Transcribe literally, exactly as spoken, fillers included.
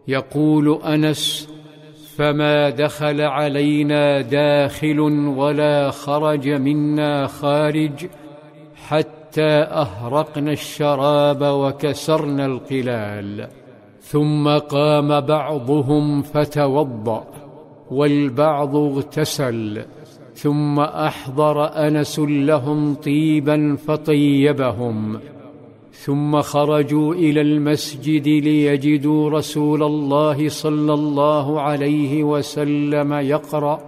يقول أنس: فما دخل علينا داخل ولا خرج منا خارج حتى أهرقنا الشراب وكسرنا القلال. ثم قام بعضهم فتوضأ والبعض اغتسل، ثم أحضر أنس لهم طيبا فطيبهم، ثم خرجوا إلى المسجد ليجدوا رسول الله صلى الله عليه وسلم يقرأ: